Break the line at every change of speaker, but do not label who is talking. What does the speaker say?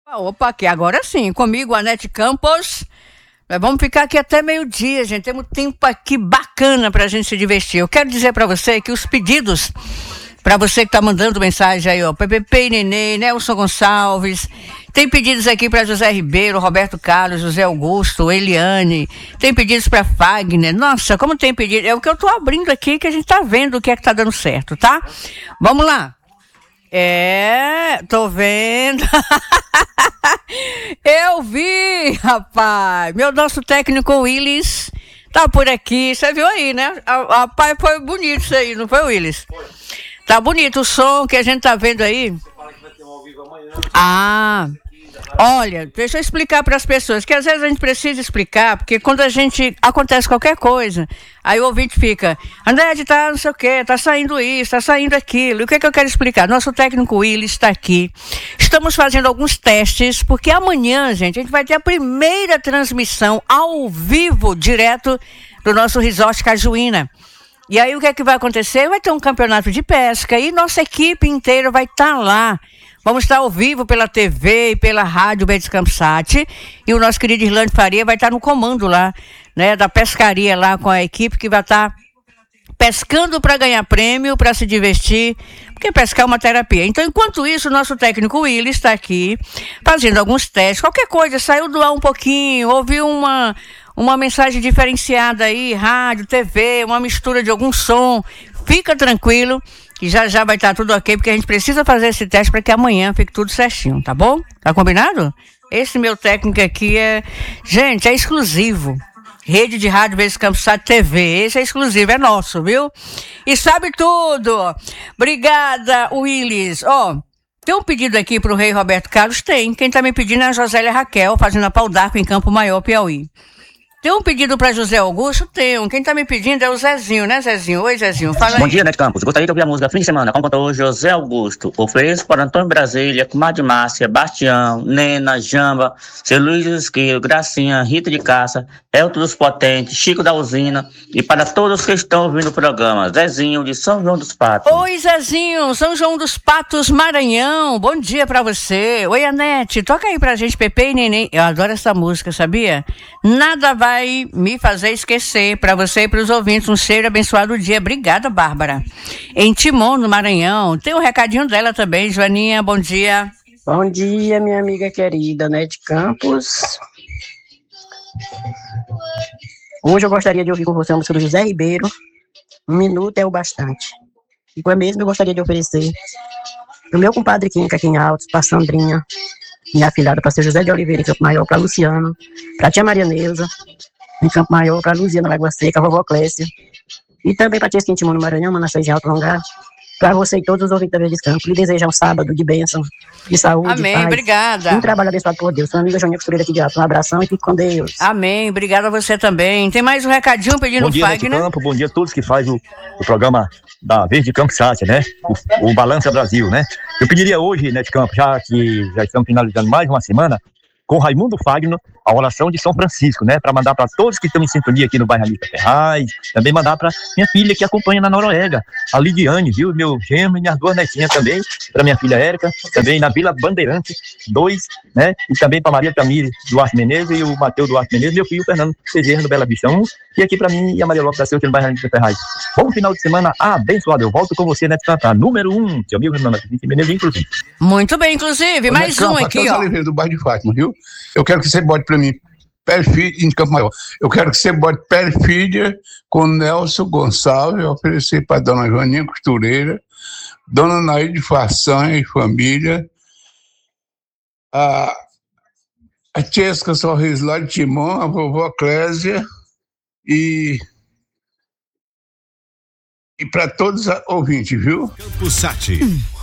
Opa, aqui agora sim, comigo, Anete Campos. Nós vamos ficar aqui até meio-dia, gente. Temos tempo aqui bacana pra gente se divertir. Eu quero dizer pra você que os pedidos, pra você que tá mandando mensagem aí, ó, PPP, Nenê, Nelson Gonçalves, tem pedidos aqui pra José Ribeiro, Roberto Carlos, José Augusto, Eliane, tem pedidos pra Fagner. Nossa, como tem pedido. É o que eu tô abrindo aqui, que a gente tá vendo o que é que tá dando certo, tá? Vamos lá. Tô vendo. Eu vi, rapaz. Meu nosso técnico Willis tá por aqui. Você viu aí, né? Rapaz, foi bonito isso aí, não foi, Willis? Tá bonito o som que a gente tá vendo aí. Olha, deixa eu explicar para as pessoas, que às vezes a gente precisa explicar, porque quando acontece qualquer coisa, aí o ouvinte fica, André, tá não sei o quê, tá saindo isso, tá saindo aquilo. E o que é que eu quero explicar? Nosso técnico Willis está aqui. Estamos fazendo alguns testes, porque amanhã, gente, a gente vai ter a primeira transmissão ao vivo, direto do nosso Resort Cajuína. E aí o que é que vai acontecer? Vai ter um campeonato de pesca e nossa equipe inteira vai estar lá. Vamos estar ao vivo pela TV e pela rádio Verdes Campsat. E o nosso querido Irlande Faria vai estar no comando lá, né, da pescaria lá com a equipe que vai estar pescando para ganhar prêmio, para se divertir, porque pescar é uma terapia. Então, enquanto isso, o nosso técnico Willis está aqui fazendo alguns testes. Qualquer coisa, saiu do ar um pouquinho, ouviu uma mensagem diferenciada aí, rádio, TV, uma mistura de algum som, fica tranquilo. E já vai estar tudo ok, porque a gente precisa fazer esse teste para que amanhã fique tudo certinho, tá bom? Tá combinado? Esse meu técnico aqui gente, é exclusivo. Rede de Rádio Verdes Campsat TV, esse é exclusivo, é nosso, viu? E sabe tudo! Obrigada, Willis. Tem um pedido aqui pro Rei Roberto Carlos? Tem. Quem tá me pedindo é a Josélia Raquel, fazendo a Pau d'Arco em Campo Maior, Piauí. Tem um pedido para José Augusto? Tem. Quem tá me pedindo é o Zezinho, né, Zezinho? Oi, Zezinho, fala aí.
Bom dia, Neto Campos. Gostaria de ouvir a música Fim de Semana com o cantor José Augusto. Ofereço para Antônio Brasília, Comadre Márcia, Bastião, Nena, Jamba, seu Luiz Esquilo, Gracinha, Rita de Caça, Elton dos Potentes, Chico da Usina e para todos que estão ouvindo o programa. Zezinho, de São João dos Patos.
Oi, Zezinho, São João dos Patos, Maranhão. Bom dia pra você. Oi, Anete, toca aí pra gente, Pepe e Neném. Eu adoro essa música, sabia? Nada vai me fazer esquecer. Para você e para os ouvintes, um cheiro abençoado dia. Obrigada, Bárbara. Em Timon, no Maranhão. Tem um recadinho dela também, Joaninha, bom dia.
Bom dia, minha amiga querida Nete Campos. Hoje eu gostaria de ouvir com você a música do José Ribeiro, 1 minuto é o bastante. E com a mesma eu gostaria de oferecer pro meu compadre Quinca aqui em Altos, pra Sandrinha, minha afilhada, para ser José de Oliveira em Campo Maior, para Luciano, para tia Maria Neuza em Campo Maior, para Luziana Lagoa Seca, a vovó Clécia, e também para tia Esquintimão no Maranhão, Manassés em Alto Longar, para você e todos os ouvintes da Verdes Campos, lhe desejar um sábado de bênção, de saúde,
amém,
paz,
obrigada.
Um trabalho abençoado por Deus. Sua amiga Joaninha Costureira aqui de Alto, um abração e fique com Deus.
Amém, obrigada a você também. Tem mais um recadinho pedindo
Bom dia, Nete Campos, bom dia a todos que fazem o programa da Verde Campsat, né? O Balança Brasil, né? Eu pediria hoje, Nete Campos, já que já estamos finalizando mais uma semana, com Raimundo Fagner, a oração de São Francisco, né? Para mandar para todos que estão em sintonia aqui no bairro Alita Ferraz, também mandar para minha filha que acompanha na Noruega, a Lidiane, viu? Meu genro e minhas 2 netinhas também, para minha filha Érica, também na Vila Bandeirante 2, né? E também para Maria Tamires Duarte Menezes e o Matheus Duarte Menezes, meu filho Fernando Bezerra do Bela Vista 1, e aqui para mim e a Maria Lopes da Silva aqui no bairro Alita Ferraz. Bom final de semana abençoado. Eu volto com você, Neto Campos, número 1, seu amigo Fernando Menezes, inclusive.
Muito bem, inclusive, mais um aqui, ó.
Do bairro de Fátima, viu? Eu quero que você bote para mim em Campo Maior. Eu quero que você bote Perfídia com Nelson Gonçalves, oferecer para dona Joaninha Costureira, dona Naide Façanha e família, a Tiesca Sorriso lá de Timon, a vovó Clésia e para todos os ouvintes, viu?
Campsat.